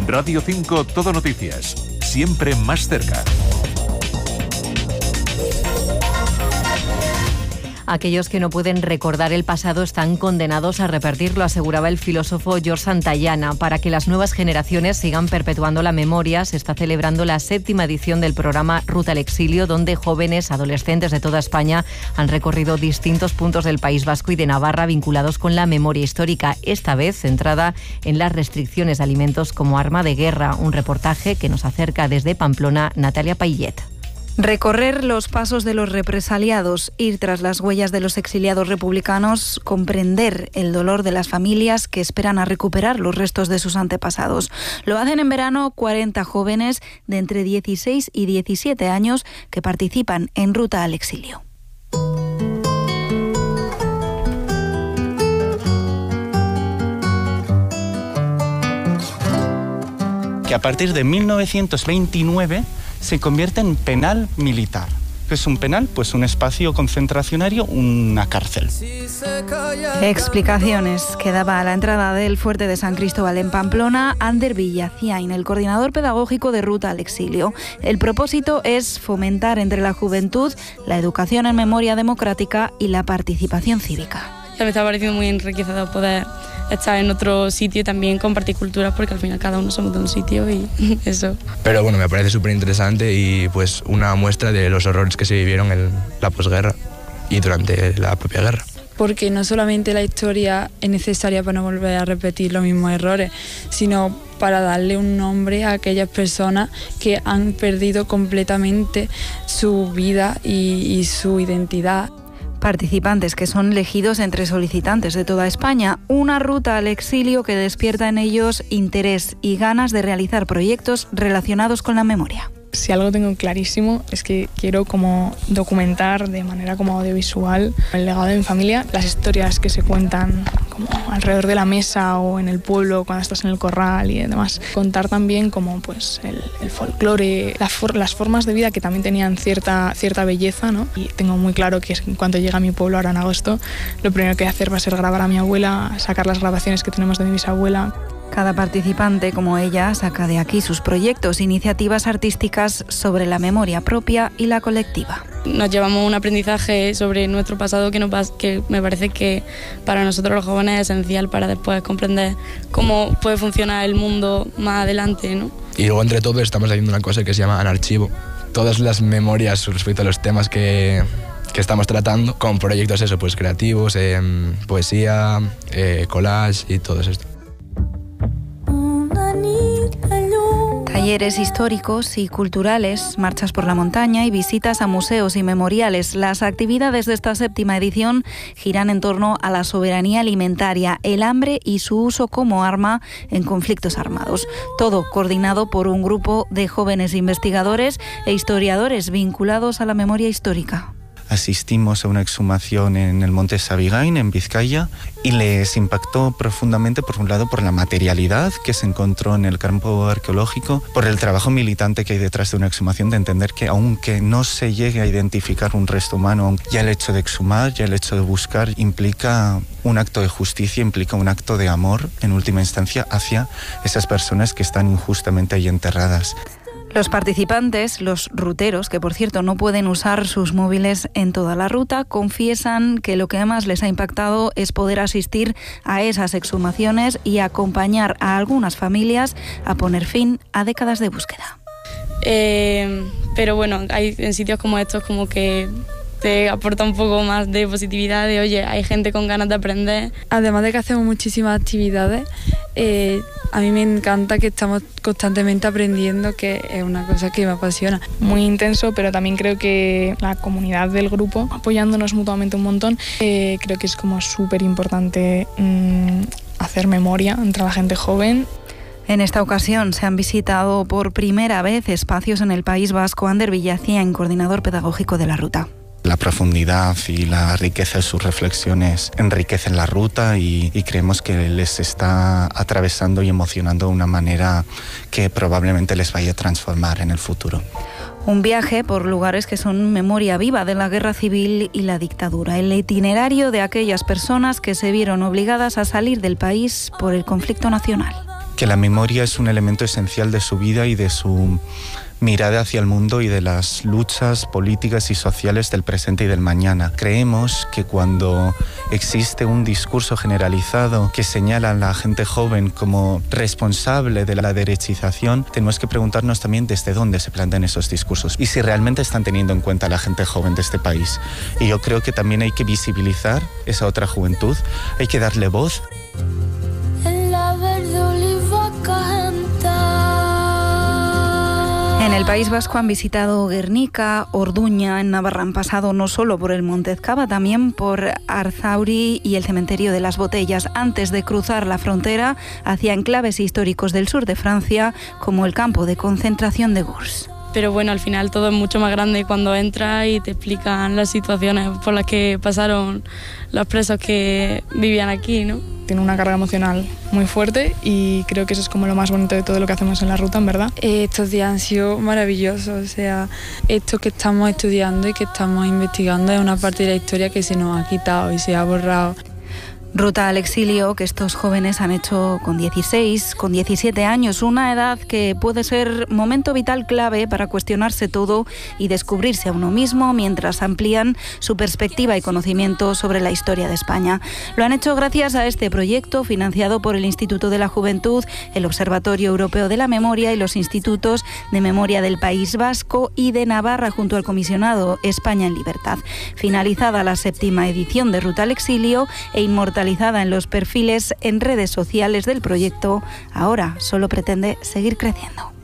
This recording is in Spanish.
Radio 5 Todo Noticias, siempre más cerca. Aquellos que no pueden recordar el pasado están condenados a repetirlo, aseguraba el filósofo George Santayana. Para que las nuevas generaciones sigan perpetuando la memoria, se está celebrando la 7ª edición del programa Ruta al Exilio, donde jóvenes, adolescentes de toda España han recorrido distintos puntos del País Vasco y de Navarra vinculados con la memoria histórica, esta vez centrada en las restricciones de alimentos como arma de guerra. Un reportaje que nos acerca desde Pamplona, Natalia Paillet. Recorrer los pasos de los represaliados, ir tras las huellas de los exiliados republicanos, comprender el dolor de las familias que esperan a recuperar los restos de sus antepasados. Lo hacen en verano 40 jóvenes de entre 16 y 17 años que participan en Ruta al Exilio. Que a partir de 1929 se convierte en penal militar. ¿Qué es un penal? Pues un espacio concentracionario, una cárcel. Explicaciones que daba a la entrada del fuerte de San Cristóbal en Pamplona Ander Villaciain, el coordinador pedagógico de Ruta al Exilio. El propósito es fomentar entre la juventud la educación en memoria democrática y la participación cívica. Me está pareciendo muy enriquecedor poder estar en otro sitio y también compartir culturas, porque al final cada uno somos de un sitio y eso. Pero bueno, me parece súper interesante y pues una muestra de los horrores que se vivieron en la posguerra y durante la propia guerra. Porque no solamente la historia es necesaria para no volver a repetir los mismos errores, sino para darle un nombre a aquellas personas que han perdido completamente su vida y su identidad. Participantes que son elegidos entre solicitantes de toda España, una ruta al exilio que despierta en ellos interés y ganas de realizar proyectos relacionados con la memoria. Si algo tengo clarísimo es que quiero como documentar de manera como audiovisual el legado de mi familia, las historias que se cuentan como alrededor de la mesa o en el pueblo cuando estás en el corral y demás. Contar también como pues el folclore, las formas de vida que también tenían cierta belleza, ¿no? Y tengo muy claro que en cuanto llegue a mi pueblo ahora en agosto, lo primero que voy a hacer va a ser grabar a mi abuela, sacar las grabaciones que tenemos de mi bisabuela. Cada participante, como ella, saca de aquí sus proyectos, iniciativas artísticas sobre la memoria propia y la colectiva. Nos llevamos un aprendizaje sobre nuestro pasado que me parece que para nosotros los jóvenes es esencial para después comprender cómo puede funcionar el mundo más adelante, ¿no? Y luego entre todos estamos haciendo una cosa que se llama Anarchivo. Todas las memorias respecto a los temas que estamos tratando, con proyectos pues creativos, poesía, collage y todo esto. Talleres históricos y culturales, marchas por la montaña y visitas a museos y memoriales. Las actividades de esta 7ª edición giran en torno a la soberanía alimentaria, el hambre y su uso como arma en conflictos armados. Todo coordinado por un grupo de jóvenes investigadores e historiadores vinculados a la memoria histórica. Asistimos a una exhumación en el monte Sabigain, en Vizcaya, y les impactó profundamente, por un lado, por la materialidad que se encontró en el campo arqueológico, por el trabajo militante que hay detrás de una exhumación, de entender que aunque no se llegue a identificar un resto humano, ya el hecho de exhumar, ya el hecho de buscar, implica un acto de justicia, implica un acto de amor, en última instancia, hacia esas personas que están injustamente ahí enterradas. Los participantes, los ruteros, que por cierto no pueden usar sus móviles en toda la ruta, confiesan que lo que más les ha impactado es poder asistir a esas exhumaciones y acompañar a algunas familias a poner fin a décadas de búsqueda. Pero bueno, hay en sitios como estos como que te aporta un poco más de positividad, de oye, hay gente con ganas de aprender. Además de que hacemos muchísimas actividades, a mí me encanta que estamos constantemente aprendiendo, que es una cosa que me apasiona. Muy intenso, pero también creo que la comunidad del grupo, apoyándonos mutuamente un montón, creo que es como súper importante hacer memoria entre la gente joven. En esta ocasión se han visitado por primera vez espacios en el País Vasco. Ander Villaciain, coordinador pedagógico de la ruta. La profundidad y la riqueza de sus reflexiones enriquecen la ruta y creemos que les está atravesando y emocionando de una manera que probablemente les vaya a transformar en el futuro. Un viaje por lugares que son memoria viva de la guerra civil y la dictadura. El itinerario de aquellas personas que se vieron obligadas a salir del país por el conflicto nacional. que la memoria es un elemento esencial de su vida y de su mirada hacia el mundo y de las luchas políticas y sociales del presente y del mañana. Creemos que cuando existe un discurso generalizado que señala a la gente joven como responsable de la derechización, tenemos que preguntarnos también desde dónde se plantean esos discursos y si realmente están teniendo en cuenta a la gente joven de este país. Y yo creo que también hay que visibilizar esa otra juventud, hay que darle voz. En el País Vasco han visitado Guernica, Orduña, en Navarra han pasado no solo por el Monte Ezcaba, también por Arzauri y el Cementerio de las Botellas, antes de cruzar la frontera hacia enclaves históricos del sur de Francia, como el campo de concentración de Gurs. Pero bueno, al final todo es mucho más grande cuando entras y te explican las situaciones por las que pasaron los presos que vivían aquí, ¿no? Tiene una carga emocional muy fuerte y creo que eso es como lo más bonito de todo lo que hacemos en la ruta, en verdad. Estos días han sido maravillosos, o sea, esto que estamos estudiando y que estamos investigando es una parte de la historia que se nos ha quitado y se ha borrado. Ruta al exilio que estos jóvenes han hecho con 16, con 17 años, una edad que puede ser momento vital clave para cuestionarse todo y descubrirse a uno mismo mientras amplían su perspectiva y conocimiento sobre la historia de España. Lo han hecho gracias a este proyecto financiado por el Instituto de la Juventud, el Observatorio Europeo de la Memoria y los Institutos de Memoria del País Vasco y de Navarra junto al comisionado España en Libertad. Finalizada la 7ª edición de Ruta al exilio e inmortalizada en los perfiles en redes sociales del proyecto, ahora solo pretende seguir creciendo.